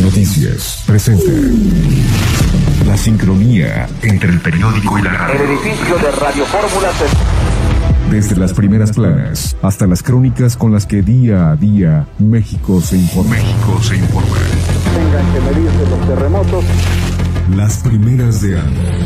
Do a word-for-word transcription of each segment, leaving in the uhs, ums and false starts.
Noticias presenta la sincronía entre el periódico y la radio. El edificio de Radio Fórmula se... Desde las primeras planas hasta las crónicas con las que día a día México se informa. México se informa. Tengan que medirse los terremotos. Las primeras de año.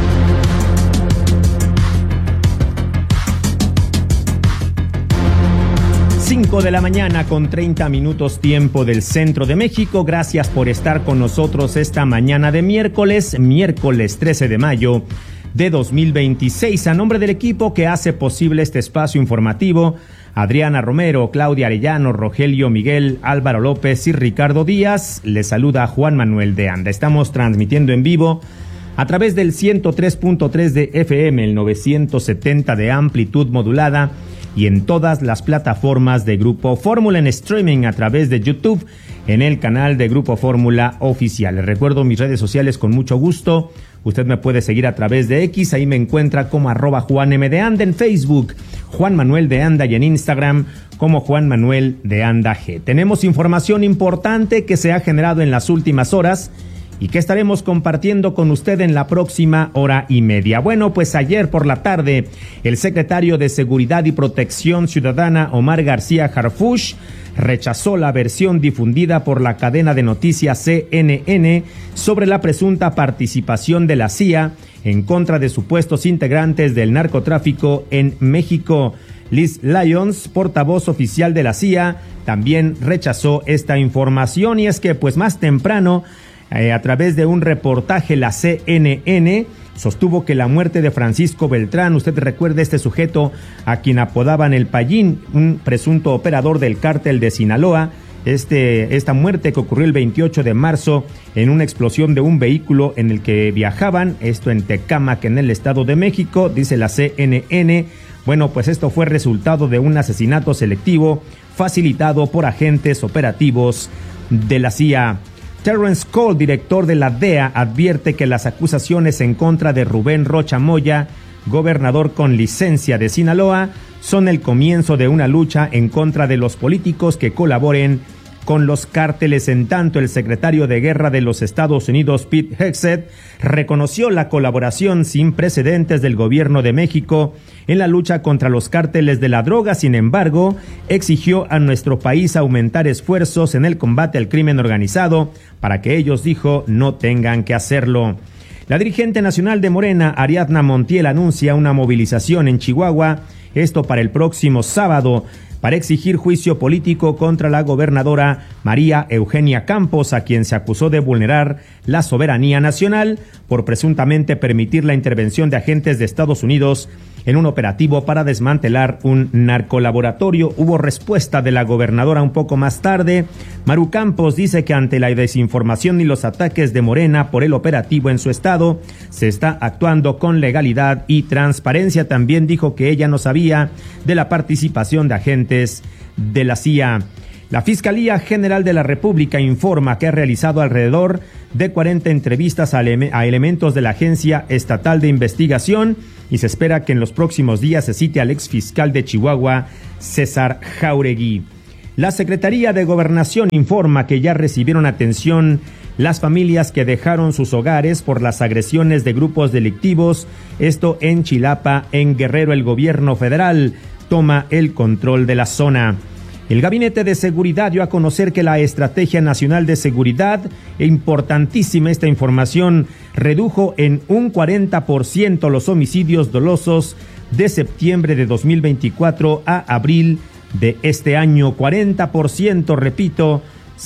cinco de la mañana con treinta minutos tiempo del centro de México. Gracias por estar con nosotros esta mañana de miércoles, miércoles trece de mayo de dos mil veintiséis. A nombre del equipo que hace posible este espacio informativo, Adriana Romero, Claudia Arellano, Rogelio Miguel, Álvaro López y Ricardo Díaz, les saluda Juan Manuel de Anda. Estamos transmitiendo en vivo a través del ciento tres punto tres de F M, el novecientos setenta de amplitud modulada y en todas las plataformas de Grupo Fórmula, en streaming a través de YouTube, en el canal de Grupo Fórmula Oficial. Les recuerdo mis redes sociales con mucho gusto. Usted me puede seguir a través de X, ahí me encuentra como arroba Juan M. de Anda, en Facebook, Juan Manuel de Anda, y en Instagram como Juan Manuel de Anda G. Tenemos información importante que se ha generado en las últimas horas y que estaremos compartiendo con usted en la próxima hora y media. Bueno, pues ayer por la tarde, el secretario de Seguridad y Protección Ciudadana, Omar García Harfuch, rechazó la versión difundida por la cadena de noticias C N N sobre la presunta participación de la C I A en contra de supuestos integrantes del narcotráfico en México. Liz Lyons, portavoz oficial de la C I A, también rechazó esta información, y es que pues más temprano, Eh, a través de un reportaje, la C N N sostuvo que la muerte de Francisco Beltrán, usted recuerda este sujeto a quien apodaban el Payín, un presunto operador del cártel de Sinaloa, este, esta muerte que ocurrió el veintiocho de marzo en una explosión de un vehículo en el que viajaban, esto en Tecámac, en el Estado de México, dice la C N N. Bueno, pues esto fue resultado de un asesinato selectivo facilitado por agentes operativos de la C I A. Terrence Cole, director de la D E A, advierte que las acusaciones en contra de Rubén Rocha Moya, gobernador con licencia de Sinaloa, son el comienzo de una lucha en contra de los políticos que colaboren con los cárteles. En tanto, el secretario de Guerra de los Estados Unidos, Pete Hegseth, reconoció la colaboración sin precedentes del gobierno de México en la lucha contra los cárteles de la droga. Sin embargo, exigió a nuestro país aumentar esfuerzos en el combate al crimen organizado para que ellos, dijo, no tengan que hacerlo. La dirigente nacional de Morena, Ariadna Montiel, anuncia una movilización en Chihuahua, esto para el próximo sábado, para exigir juicio político contra la gobernadora María Eugenia Campos, a quien se acusó de vulnerar la soberanía nacional por presuntamente permitir la intervención de agentes de Estados Unidos en un operativo para desmantelar un narcolaboratorio. Hubo respuesta de la gobernadora un poco más tarde. Maru Campos dice que ante la desinformación y los ataques de Morena por el operativo en su estado, se está actuando con legalidad y transparencia. También dijo que ella no sabía de la participación de agentes de la C I A. La Fiscalía General de la República informa que ha realizado alrededor de cuarenta entrevistas a, ele- a elementos de la Agencia Estatal de Investigación, y se espera que en los próximos días se cite al exfiscal de Chihuahua, César Jauregui. La Secretaría de Gobernación informa que ya recibieron atención las familias que dejaron sus hogares por las agresiones de grupos delictivos, esto en Chilapa, en Guerrero. El gobierno federal toma el control de la zona. El Gabinete de Seguridad dio a conocer que la Estrategia Nacional de Seguridad, e importantísima esta información, redujo en un cuarenta por ciento los homicidios dolosos de septiembre de dos mil veinticuatro a abril de este año. cuarenta por ciento, repito,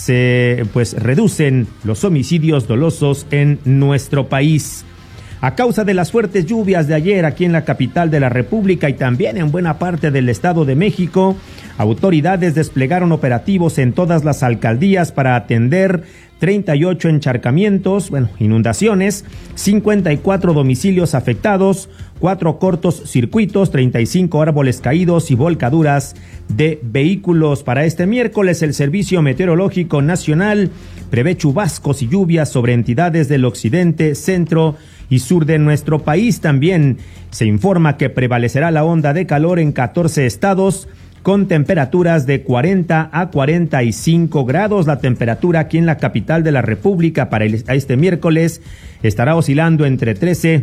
se pues reducen los homicidios dolosos en nuestro país. A causa de las fuertes lluvias de ayer aquí en la capital de la República y también en buena parte del Estado de México, autoridades desplegaron operativos en todas las alcaldías para atender treinta y ocho encharcamientos, bueno, inundaciones, cincuenta y cuatro domicilios afectados, cuatro cortos circuitos, treinta y cinco árboles caídos y volcaduras de vehículos. Para este miércoles, el Servicio Meteorológico Nacional prevé chubascos y lluvias sobre entidades del occidente, centro y sur de nuestro país. También se informa que prevalecerá la onda de calor en catorce estados, con temperaturas de cuarenta a cuarenta y cinco grados. La temperatura aquí en la capital de la República para el, este miércoles estará oscilando entre trece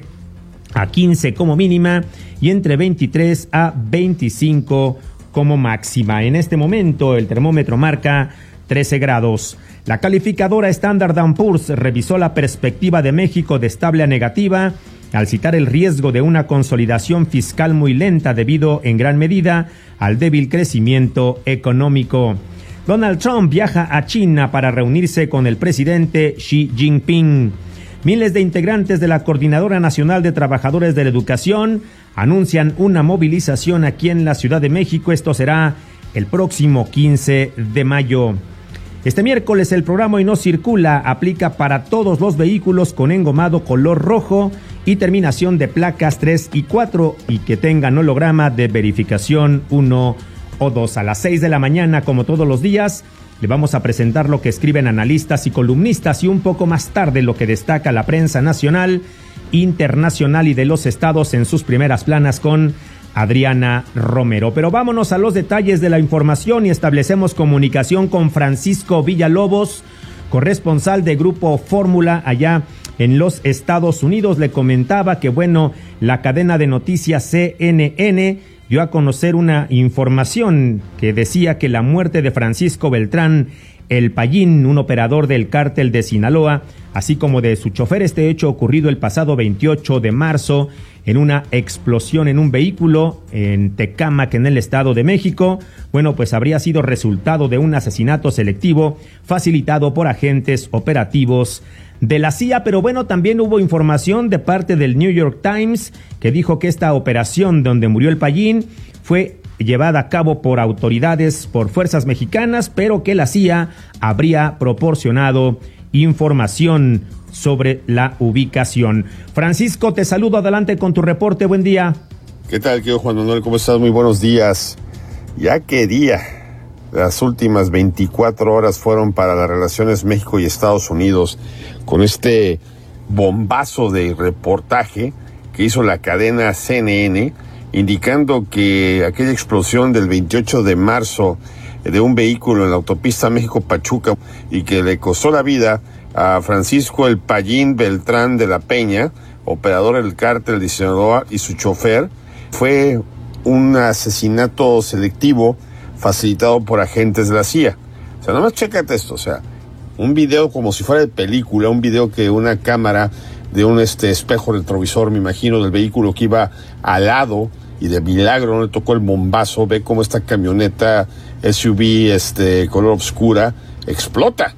a quince como mínima y entre veintitrés a veinticinco como máxima. En este momento el termómetro marca trece grados. La calificadora Standard and Poor's revisó la perspectiva de México de estable a negativa al citar el riesgo de una consolidación fiscal muy lenta debido en gran medida al débil crecimiento económico. Donald Trump viaja a China para reunirse con el presidente Xi Jinping. Miles de integrantes de la Coordinadora Nacional de Trabajadores de la Educación anuncian una movilización aquí en la Ciudad de México. Esto será el próximo quince de mayo. Este miércoles el programa Hoy No Circula aplica para todos los vehículos con engomado color rojo y terminación de placas tres y cuatro y que tengan holograma de verificación uno o dos. A las seis de la mañana, como todos los días, le vamos a presentar lo que escriben analistas y columnistas y un poco más tarde lo que destaca la prensa nacional, internacional y de los estados en sus primeras planas con Adriana Romero. Pero vámonos a los detalles de la información y establecemos comunicación con Francisco Villalobos, corresponsal de Grupo Fórmula allá en los Estados Unidos. Le comentaba que, bueno, la cadena de noticias C N N dio a conocer una información que decía que la muerte de Francisco Beltrán El Payín, un operador del cártel de Sinaloa, así como de su chofer, este hecho ocurrido el pasado veintiocho de marzo en una explosión en un vehículo en Tecámac, en el Estado de México, bueno, pues habría sido resultado de un asesinato selectivo facilitado por agentes operativos de la C I A. Pero bueno, también hubo información de parte del New York Times que dijo que esta operación donde murió El Payín fue llevada a cabo por autoridades, por fuerzas mexicanas, pero que la C I A habría proporcionado información sobre la ubicación. Francisco, te saludo, adelante con tu reporte, buen día. ¿Qué tal, querido Juan Manuel? ¿Cómo estás? Muy buenos días. Ya qué día. Las últimas veinticuatro horas fueron para las relaciones México y Estados Unidos, con este bombazo de reportaje que hizo la cadena C N N, indicando que aquella explosión del veintiocho de marzo de un vehículo en la autopista México-Pachuca y que le costó la vida a Francisco El Payín Beltrán de la Peña, operador del cártel de Sinaloa, y su chofer, fue un asesinato selectivo facilitado por agentes de la C I A. O sea, nomás chécate esto, o sea, un video como si fuera de película, un video que una cámara de un este espejo retrovisor, me imagino, del vehículo que iba al lado, y de milagro no le tocó el bombazo. Ve cómo esta camioneta S U V este color oscura explota.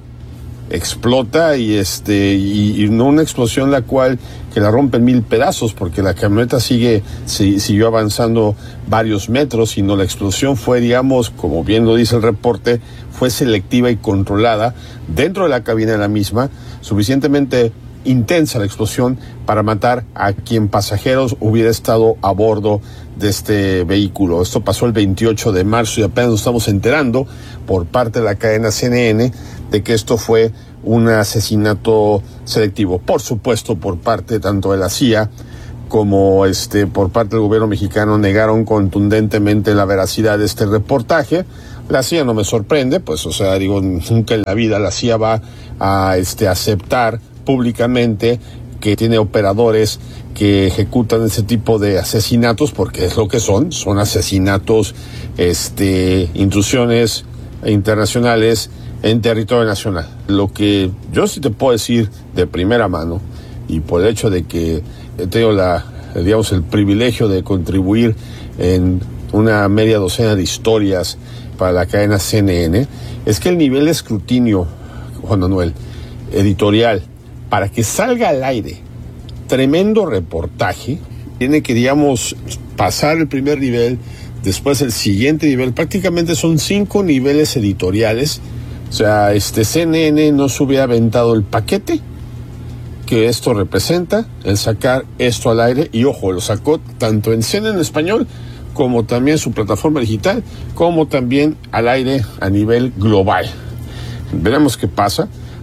Explota y este y, y no una explosión la cual que la rompe en mil pedazos, porque la camioneta sigue si, siguió avanzando varios metros, sino la explosión fue, digamos, como bien lo dice el reporte, fue selectiva y controlada dentro de la cabina de la misma, suficientemente intensa la explosión para matar a quien pasajeros hubiera estado a bordo de este vehículo. Esto pasó el veintiocho de marzo y apenas nos estamos enterando por parte de la cadena C N N de que esto fue un asesinato selectivo. Por supuesto, por parte tanto de la C I A como este por parte del gobierno mexicano negaron contundentemente la veracidad de este reportaje. La C I A no me sorprende, pues, o sea, digo, nunca en la vida la C I A va a este aceptar públicamente que tiene operadores que ejecutan ese tipo de asesinatos, porque es lo que son, son asesinatos, este, intrusiones internacionales en territorio nacional. Lo que yo sí te puedo decir de primera mano, y por el hecho de que he tenido la, digamos, el privilegio de contribuir en una media docena de historias para la cadena C N N, es que el nivel de escrutinio, Juan Manuel, editorial, para que salga al aire tremendo reportaje, tiene que, digamos, pasar el primer nivel, después el siguiente nivel. Prácticamente son cinco niveles editoriales. O sea, este C N N no se hubiera aventado el paquete que esto representa, el sacar esto al aire, y ojo, lo sacó tanto en C N N en español, como también su plataforma digital, como también al aire a nivel global. Veremos qué pasa.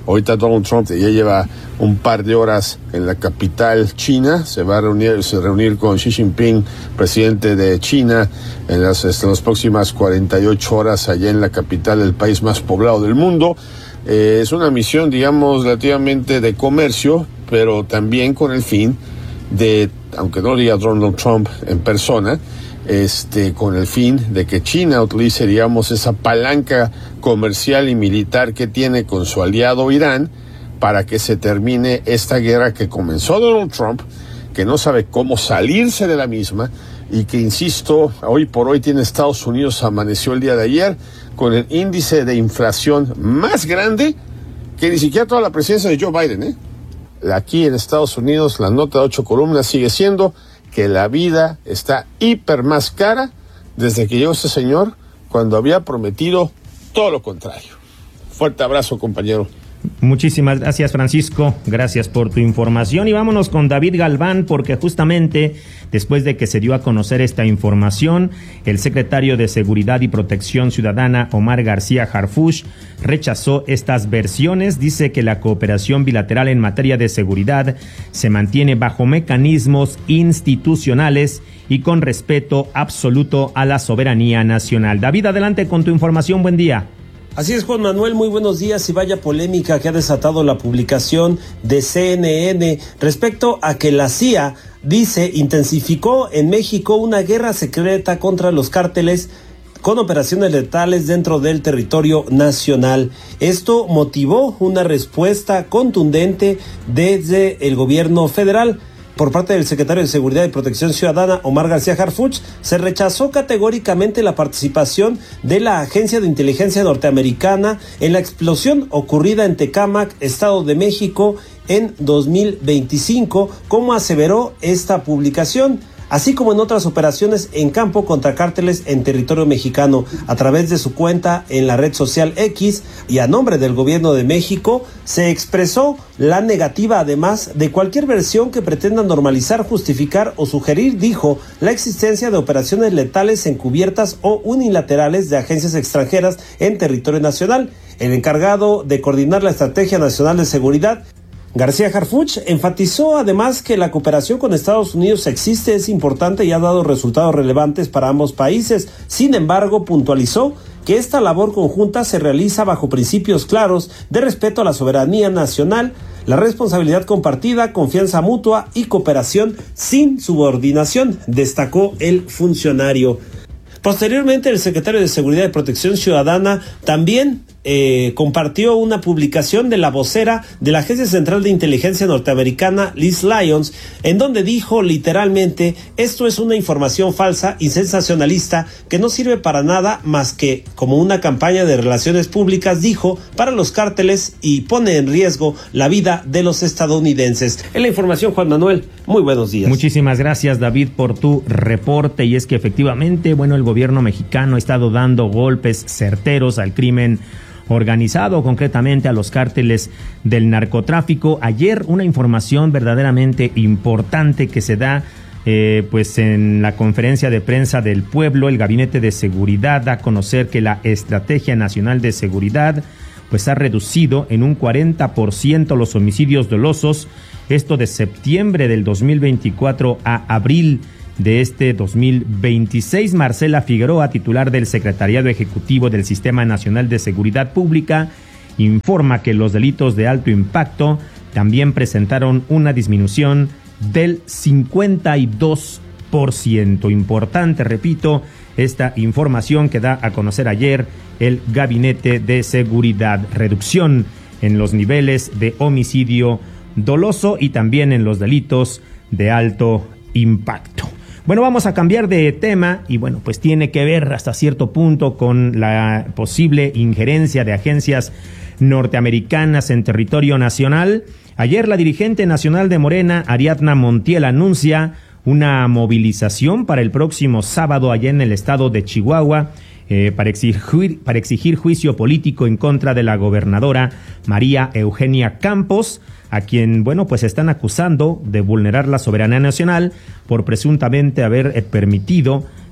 Ahorita Donald Trump ya lleva un par de horas en la capital china, se va a reunir, se reunir con Xi Jinping, presidente de China, en las, en las próximas cuarenta y ocho horas allá en la capital del país más poblado del mundo. Eh, es una misión, digamos, relativamente de comercio, pero también con el fin de, aunque no diga Donald Trump en persona, este, con el fin de que China utilice, digamos, esa palanca comercial y militar que tiene con su aliado Irán para que se termine esta guerra que comenzó Donald Trump, que no sabe cómo salirse de la misma y que, insisto, hoy por hoy tiene Estados Unidos, amaneció el día de ayer con el índice de inflación más grande que ni siquiera toda la presidencia de Joe Biden, ¿eh? Aquí en Estados Unidos la nota de ocho columnas sigue siendo que la vida está hiper más cara desde que llegó este señor, cuando había prometido todo lo contrario. Fuerte abrazo, compañero. Muchísimas gracias, Francisco, gracias por tu información, y vámonos con David Galván, porque justamente después de que se dio a conocer esta información, el secretario de Seguridad y Protección Ciudadana, Omar García Harfuch, rechazó estas versiones. Dice que la cooperación bilateral en materia de seguridad se mantiene bajo mecanismos institucionales y con respeto absoluto a la soberanía nacional. David, adelante con tu información, buen día. Así es, Juan Manuel, muy buenos días, y vaya polémica que ha desatado la publicación de C N N respecto a que la C I A, dice, intensificó en México una guerra secreta contra los cárteles con operaciones letales dentro del territorio nacional. Esto motivó una respuesta contundente desde el gobierno federal. Por parte del secretario de Seguridad y Protección Ciudadana, Omar García Harfuch, se rechazó categóricamente la participación de la Agencia de Inteligencia Norteamericana en la explosión ocurrida en Tecámac, Estado de México, en dos mil veinticinco, como aseveró esta publicación, así como en otras operaciones en campo contra cárteles en territorio mexicano. A través de su cuenta en la red social X y a nombre del gobierno de México, se expresó la negativa, además, de cualquier versión que pretenda normalizar, justificar o sugerir, dijo, la existencia de operaciones letales encubiertas o unilaterales de agencias extranjeras en territorio nacional. El encargado de coordinar la Estrategia Nacional de Seguridad, García Harfuch, enfatizó además que la cooperación con Estados Unidos existe, es importante y ha dado resultados relevantes para ambos países. Sin embargo, puntualizó que esta labor conjunta se realiza bajo principios claros de respeto a la soberanía nacional, la responsabilidad compartida, confianza mutua y cooperación sin subordinación, destacó el funcionario. Posteriormente, el secretario de Seguridad y Protección Ciudadana también eh, compartió una publicación de la vocera de la Agencia Central de Inteligencia Norteamericana, Liz Lyons, en donde dijo literalmente: esto es una información falsa y sensacionalista que no sirve para nada más que como una campaña de relaciones públicas, dijo, para los cárteles, y pone en riesgo la vida de los estadounidenses. En la información, Juan Manuel, muy buenos días. Muchísimas gracias, David, por tu reporte. Y es que efectivamente, bueno, el gobierno mexicano ha estado dando golpes certeros al crimen organizado, concretamente a los cárteles del narcotráfico. Ayer una información verdaderamente importante que se da eh, pues en la conferencia de prensa del pueblo. El Gabinete de Seguridad da a conocer que la Estrategia Nacional de Seguridad pues ha reducido en un cuarenta por ciento los homicidios dolosos, esto de septiembre del dos mil veinticuatro a abril de este dos mil veintiséis. Marcela Figueroa, titular del Secretariado Ejecutivo del Sistema Nacional de Seguridad Pública, informa que los delitos de alto impacto también presentaron una disminución del cincuenta y dos por ciento. Importante, repito, esta información que da a conocer ayer el Gabinete de Seguridad. Reducción en los niveles de homicidio doloso y también en los delitos de alto impacto. Bueno, vamos a cambiar de tema y bueno, pues tiene que ver hasta cierto punto con la posible injerencia de agencias norteamericanas en territorio nacional. Ayer la dirigente nacional de Morena, Ariadna Montiel, anuncia una movilización para el próximo sábado allá en el estado de Chihuahua eh, para exigir, para exigir juicio político en contra de la gobernadora María Eugenia Campos, a quien, bueno, pues están acusando de vulnerar la soberanía nacional por presuntamente haber eh, permitido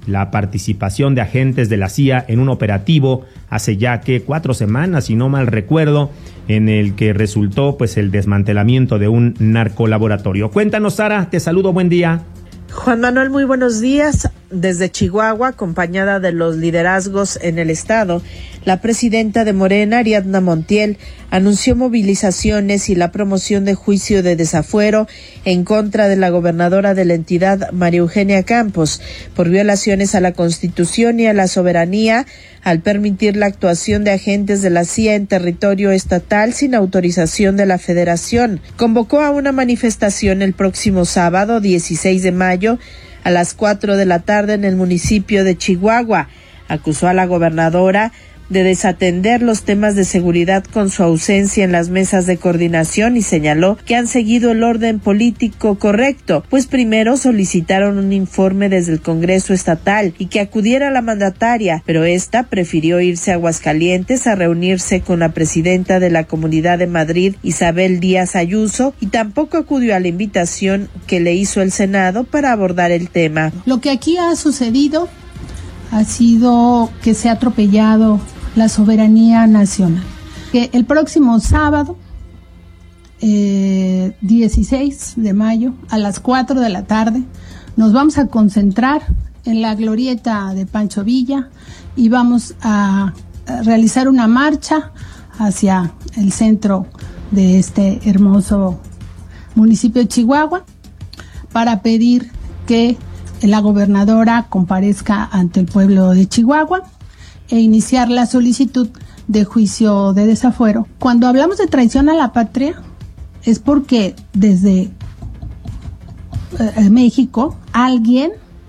la participación de agentes de la C I A en un operativo hace ya que cuatro semanas, si no mal recuerdo, en el que resultó pues el desmantelamiento de un narcolaboratorio. Cuéntanos, Sara, te saludo, buen día. Juan Manuel, muy buenos días. Desde Chihuahua, acompañada de los liderazgos en el estado, la presidenta de Morena, Ariadna Montiel, anunció movilizaciones y la promoción de juicio de desafuero en contra de la gobernadora de la entidad, María Eugenia Campos, por violaciones a la Constitución y a la soberanía, al permitir la actuación de agentes de la C I A en territorio estatal sin autorización de la Federación. Convocó a una manifestación el próximo sábado, dieciséis de mayo, a las cuatro de la tarde en el municipio de Chihuahua. Acusó a la gobernadora de desatender los temas de seguridad con su ausencia en las mesas de coordinación y señaló que han seguido el orden político correcto, pues primero solicitaron un informe desde el Congreso Estatal y que acudiera la mandataria, pero esta prefirió irse a Aguascalientes a reunirse con la presidenta de la Comunidad de Madrid, Isabel Díaz Ayuso, y tampoco acudió a la invitación que le hizo el Senado para abordar el tema. Lo que aquí ha sucedido ha sido que se ha atropellado la soberanía nacional. Que el próximo sábado, eh, dieciséis de mayo, a las cuatro de la tarde, nos vamos a concentrar en la glorieta de Pancho Villa y vamos a, a realizar una marcha hacia el centro de este hermoso municipio de Chihuahua para pedir que la gobernadora comparezca ante el pueblo de Chihuahua e iniciar la solicitud de juicio de desafuero. Cuando hablamos de traición a la patria, es porque desde eh, México alguien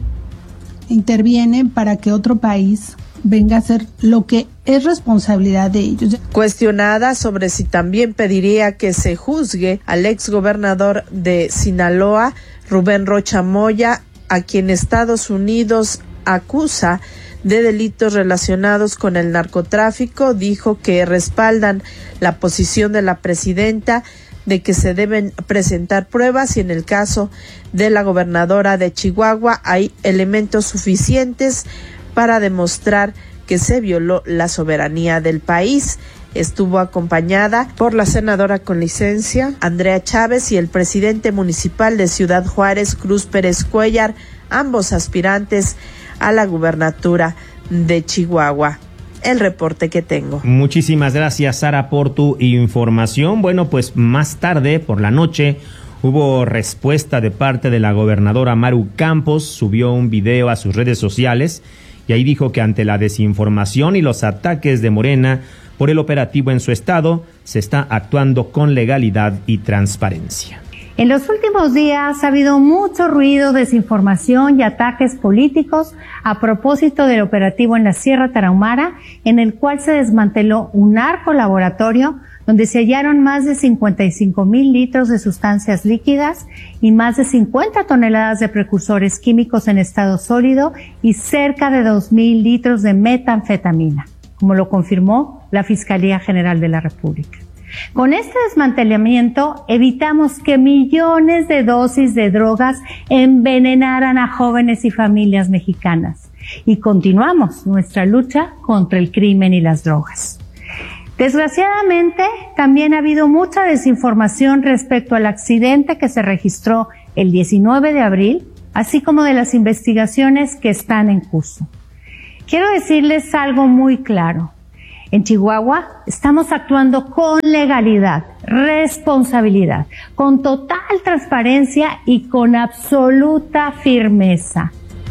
interviene para que otro país venga a hacer lo que es responsabilidad de ellos. Cuestionada sobre si también pediría que se juzgue al exgobernador de Sinaloa, Rubén Rocha Moya, a quien Estados Unidos acusa de delitos relacionados con el narcotráfico, dijo que respaldan la posición de la presidenta de que se deben presentar pruebas y en el caso de la gobernadora de Chihuahua hay elementos suficientes para demostrar que se violó la soberanía del país. Estuvo acompañada por la senadora con licencia, Andrea Chávez, y el presidente municipal de Ciudad Juárez, Cruz Pérez Cuellar, ambos aspirantes a la gubernatura de Chihuahua. El reporte que tengo. Muchísimas gracias, Sara, por tu información. Bueno, pues más tarde, por la noche, hubo respuesta de parte de la gobernadora Maru Campos. Subió un video a sus redes sociales y ahí dijo que ante la desinformación y los ataques de Morena por el operativo en su estado, se está actuando con legalidad y transparencia. En los últimos días ha habido mucho ruido, desinformación y ataques políticos a propósito del operativo en la Sierra Tarahumara, en el cual se desmanteló un narcolaboratorio donde se hallaron más de cincuenta y cinco mil litros de sustancias líquidas y más de cincuenta toneladas de precursores químicos en estado sólido y cerca de dos mil litros de metanfetamina, como lo confirmó la Fiscalía General de la República. Con este desmantelamiento evitamos que millones de dosis de drogas envenenaran a jóvenes y familias mexicanas y continuamos nuestra lucha contra el crimen y las drogas. Desgraciadamente, también ha habido mucha desinformación respecto al accidente que se registró el diecinueve de abril, así como de las investigaciones que están en curso. Quiero decirles algo muy claro. En Chihuahua estamos actuando con legalidad, responsabilidad, con total transparencia y con absoluta firmeza.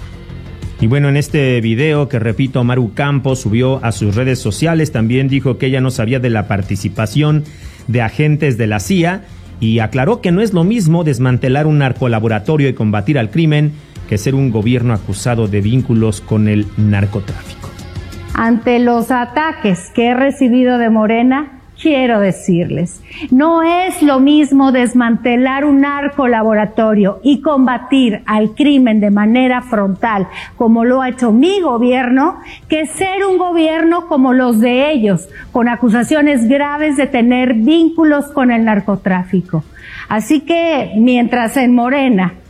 Y bueno, en este video que, repito, Maru Campos subió a sus redes sociales, también dijo que ella no sabía de la participación de agentes de la C I A y aclaró que no es lo mismo desmantelar un narcolaboratorio y combatir al crimen que ser un gobierno acusado de vínculos con el narcotráfico. Ante los ataques que he recibido de Morena, quiero decirles, no es lo mismo desmantelar un narcolaboratorio y combatir al crimen de manera frontal, como lo ha hecho mi gobierno, que ser un gobierno como los de ellos, con acusaciones graves de tener vínculos con el narcotráfico. Así que, mientras en Morena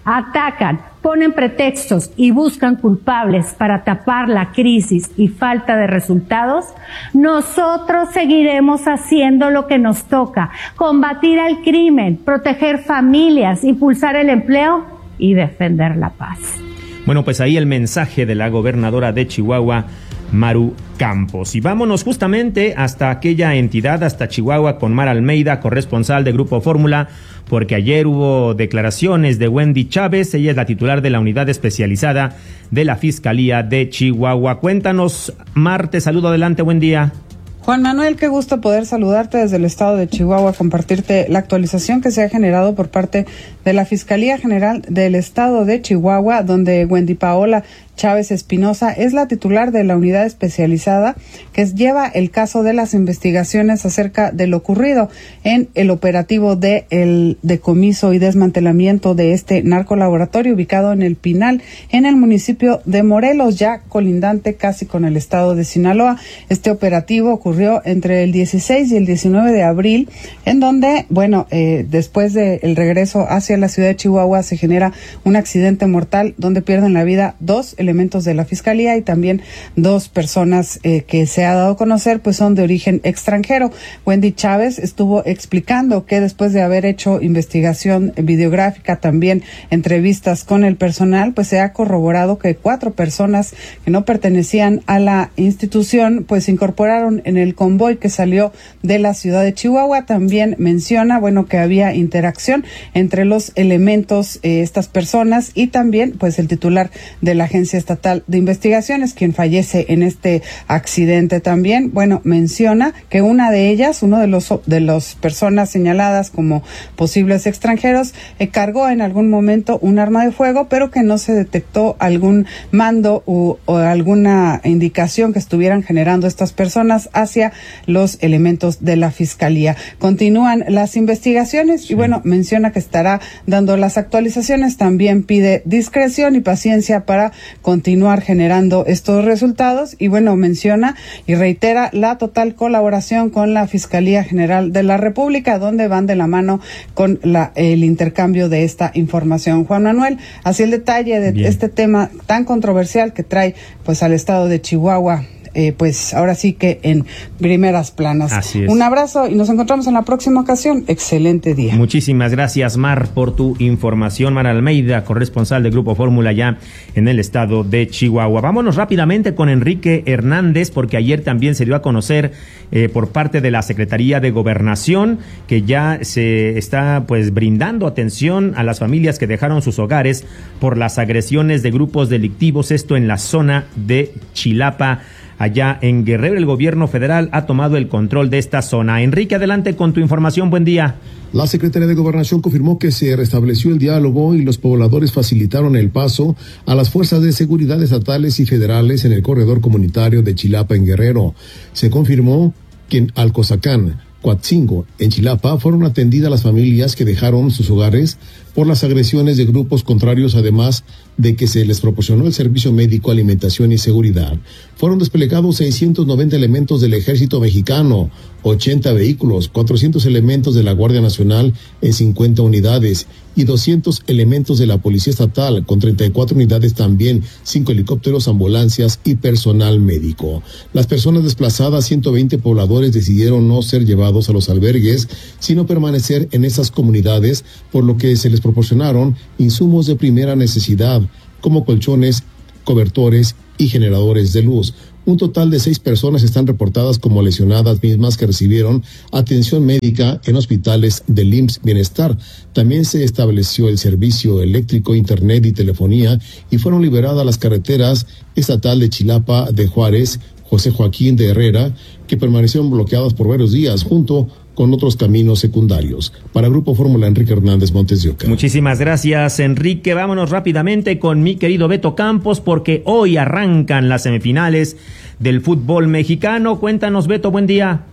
atacan, ponen pretextos y buscan culpables para tapar la crisis y falta de resultados, nosotros seguiremos haciendo lo que nos toca: combatir al crimen, proteger familias, impulsar el empleo y defender la paz. Bueno, pues ahí el mensaje de la gobernadora de Chihuahua, Maru Campos. Y vámonos justamente hasta aquella entidad, hasta Chihuahua, con Mara Almeida, corresponsal de Grupo Fórmula, porque ayer hubo declaraciones de Wendy Chávez. Ella es la titular de la unidad especializada de la Fiscalía de Chihuahua. Cuéntanos, Mar, te saludo, adelante, buen día. Juan Manuel, qué gusto poder saludarte desde el estado de Chihuahua, compartirte la actualización que se ha generado por parte de la Fiscalía General del estado de Chihuahua, donde Wendy Paola Chávez Espinosa es la titular de la unidad especializada que lleva el caso de las investigaciones acerca de lo ocurrido en el operativo de el decomiso y desmantelamiento de este narcolaboratorio ubicado en El Pinal, en el municipio de Morelos, ya colindante casi con el estado de Sinaloa. Este operativo ocurrió entre el dieciséis y el diecinueve de abril, en donde, bueno, eh, después del regreso hacia la ciudad de Chihuahua se genera un accidente mortal donde pierden la vida dos elementos de la Fiscalía y también dos personas eh, que se ha dado a conocer pues son de origen extranjero. Wendy Chávez estuvo explicando que después de haber hecho investigación videográfica, también entrevistas con el personal, pues se ha corroborado que cuatro personas que no pertenecían a la institución pues se incorporaron en el convoy que salió de la ciudad de Chihuahua. También menciona, bueno, que había interacción entre los elementos, eh, estas personas, y también pues el titular de la Agencia Estatal de Investigaciones, quien fallece en este accidente. También, bueno, menciona que una de ellas, uno de los de las personas señaladas como posibles extranjeros, eh, cargó en algún momento un arma de fuego, pero que no se detectó algún mando u, o alguna indicación que estuvieran generando estas personas hacia los elementos de la Fiscalía. Continúan las investigaciones y, bueno, menciona que estará dando las actualizaciones. También pide discreción y paciencia para continuar generando estos resultados y, bueno, menciona y reitera la total colaboración con la Fiscalía General de la República, donde van de la mano con la, el intercambio de esta información. Juan Manuel, así el detalle de Bien. este tema tan controversial que trae pues al estado de Chihuahua. Eh, pues ahora sí que en primeras planas. Así es. Un abrazo y nos encontramos en la próxima ocasión. Excelente día. Muchísimas gracias, Mar, por tu información. Mar Almeida, corresponsal de Grupo Fórmula ya en el estado de Chihuahua. Vámonos rápidamente con Enrique Hernández, porque ayer también se dio a conocer eh, por parte de la Secretaría de Gobernación que ya se está pues brindando atención a las familias que dejaron sus hogares por las agresiones de grupos delictivos, esto en la zona de Chilapa. Allá en Guerrero, el gobierno federal ha tomado el control de esta zona. Enrique, adelante con tu información. Buen día. La Secretaría de Gobernación confirmó que se restableció el diálogo y los pobladores facilitaron el paso a las fuerzas de seguridad estatales y federales en el corredor comunitario de Chilapa en Guerrero. Se confirmó que en Alcozacán, Coatzingo, en Chilapa, fueron atendidas las familias que dejaron sus hogares por las agresiones de grupos contrarios, además de que se les proporcionó el servicio médico, alimentación y seguridad. Fueron desplegados seiscientos noventa elementos del Ejército Mexicano, ochenta vehículos, cuatrocientos elementos de la Guardia Nacional en cincuenta unidades y doscientos elementos de la Policía Estatal con treinta y cuatro unidades también, cinco helicópteros, ambulancias y personal médico. Las personas desplazadas, ciento veinte pobladores, decidieron no ser llevados a los albergues, sino permanecer en esas comunidades, por lo que se les proporcionaron insumos de primera necesidad, como colchones, cobertores y generadores de luz. Un total de seis personas están reportadas como lesionadas, mismas que recibieron atención médica en hospitales del I M S S Bienestar. También se estableció el servicio eléctrico, internet y telefonía y fueron liberadas las carreteras estatal de Chilapa, de Juárez, José Joaquín de Herrera, que permanecieron bloqueadas por varios días, junto con otros caminos secundarios. Para Grupo Fórmula, Enrique Hernández, Montes de Oca. Muchísimas gracias, Enrique. Vámonos rápidamente con mi querido Beto Campos, porque hoy arrancan las semifinales del fútbol mexicano. Cuéntanos, Beto, buen día.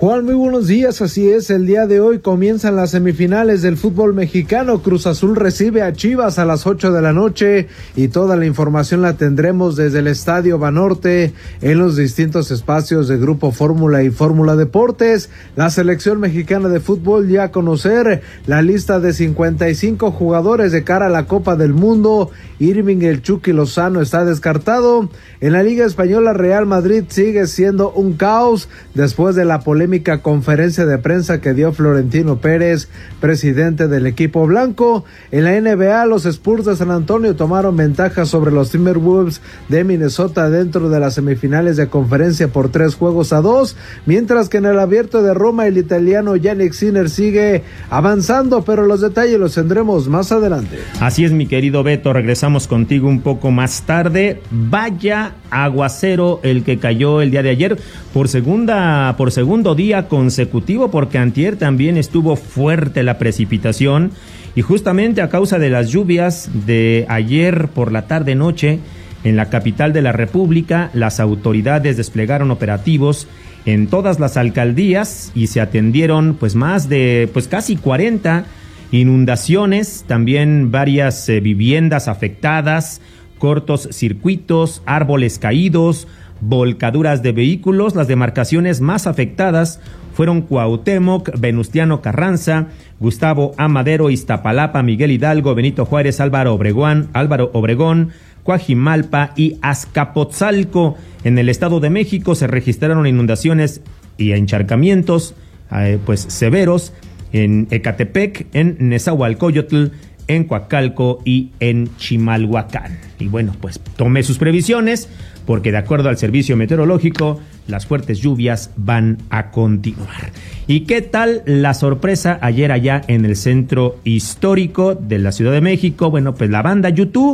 Juan, muy buenos días, así es, el día de hoy comienzan las semifinales del fútbol mexicano. Cruz Azul recibe a Chivas a las ocho de la noche y toda la información la tendremos desde el Estadio Banorte en los distintos espacios de Grupo Fórmula y Fórmula Deportes. La selección mexicana de fútbol ya a conocer la lista de cincuenta y cinco jugadores de cara a la Copa del Mundo. Irving El Chucky Lozano está descartado. En la Liga Española, Real Madrid sigue siendo un caos después de la polémica conferencia de prensa que dio Florentino Pérez, presidente del equipo blanco. En la N B A, los Spurs de San Antonio tomaron ventaja sobre los Timberwolves de Minnesota dentro de las semifinales de conferencia por tres juegos a dos, mientras que en el Abierto de Roma el italiano Jannik Sinner sigue avanzando, pero los detalles los tendremos más adelante. Así es, mi querido Beto, regresamos contigo un poco más tarde. Vaya aguacero el que cayó el día de ayer por segunda, por segundo día consecutivo, porque antier también estuvo fuerte la precipitación y justamente a causa de las lluvias de ayer por la tarde noche en la capital de la República, las autoridades desplegaron operativos en todas las alcaldías y se atendieron pues más de pues casi cuarenta inundaciones, también varias eh, viviendas afectadas, cortos circuitos, árboles caídos, volcaduras de vehículos. Las demarcaciones más afectadas fueron Cuauhtémoc, Venustiano Carranza, Gustavo Amadero, Iztapalapa, Miguel Hidalgo, Benito Juárez, Álvaro Obregón, Álvaro Obregón, Coajimalpa y Azcapotzalco. En el Estado de México se registraron inundaciones y encharcamientos eh, pues severos en Ecatepec, en Nezahualcóyotl, en Coacalco y en Chimalhuacán. Y bueno, pues tome sus previsiones, porque de acuerdo al servicio meteorológico, las fuertes lluvias van a continuar. ¿Y qué tal la sorpresa ayer allá en el centro histórico de la Ciudad de México? Bueno, pues la banda YouTube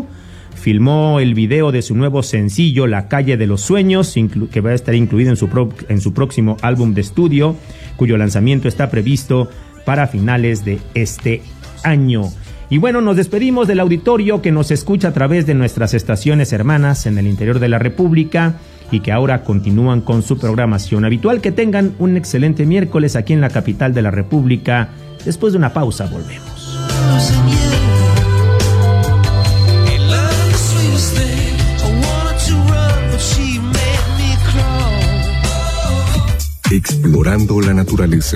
filmó el video de su nuevo sencillo, La Calle de los Sueños, que va a estar incluido en su, pro- en su próximo álbum de estudio, cuyo lanzamiento está previsto para finales de este año. Y bueno, nos despedimos del auditorio que nos escucha a través de nuestras estaciones hermanas en el interior de la República y que ahora continúan con su programación habitual. Que tengan un excelente miércoles aquí en la capital de la República. Después de una pausa, volvemos. Explorando la naturaleza.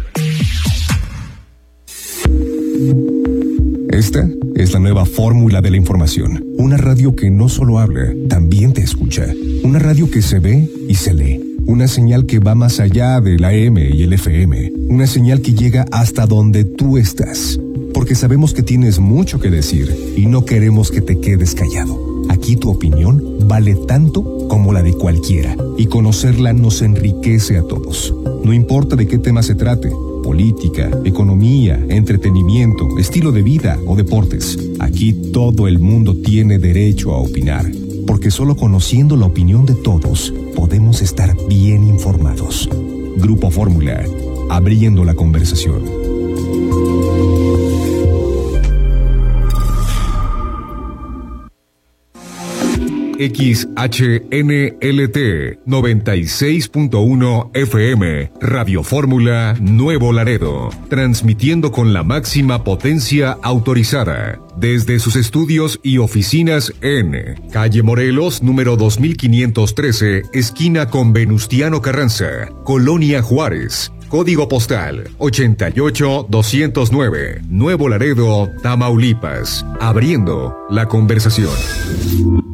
Esta es la nueva fórmula de la información. Una radio que no solo habla, también te escucha. Una radio que se ve y se lee. Una señal que va más allá del A M y el F M. Una señal que llega hasta donde tú estás. Porque sabemos que tienes mucho que decir y no queremos que te quedes callado. Aquí tu opinión vale tanto como la de cualquiera. Y conocerla nos enriquece a todos. No importa de qué tema se trate. Política, economía, entretenimiento, estilo de vida o deportes. Aquí todo el mundo tiene derecho a opinar, porque solo conociendo la opinión de todos podemos estar bien informados. Grupo Fórmula, abriendo la conversación. X H N L T noventa y seis punto uno F M, Radio Fórmula Nuevo Laredo, transmitiendo con la máxima potencia autorizada, desde sus estudios y oficinas en Calle Morelos, número dos mil quinientos trece, esquina con Venustiano Carranza, Colonia Juárez. Código postal ochenta y ocho doscientos nueve, Nuevo Laredo, Tamaulipas, abriendo la conversación.